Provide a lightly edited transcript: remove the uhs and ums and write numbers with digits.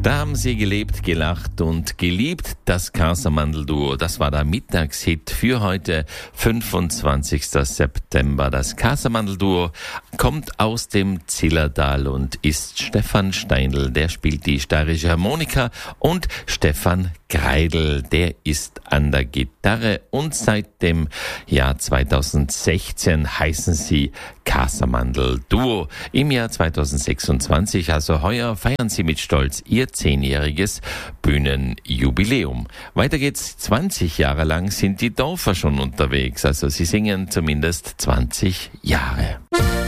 Da haben sie gelebt, gelacht und geliebt, das Casamandel-Duo. Das war der Mittagshit für heute, 25. September. Das Casamandel-Duo kommt aus dem Zillertal und ist Stefan Steindl, der spielt die steirische Harmonika, und Stefan Greidl, der ist an der Gitarre, und seit dem Jahr 2016 heißen sie Casamandel-Duo. Im Jahr 2026, also heuer, feiern sie mit Stolz ihr 10-jähriges Bühnenjubiläum. Weiter geht's, 20 Jahre lang sind die Dorfer schon unterwegs, also sie singen zumindest 20 Jahre.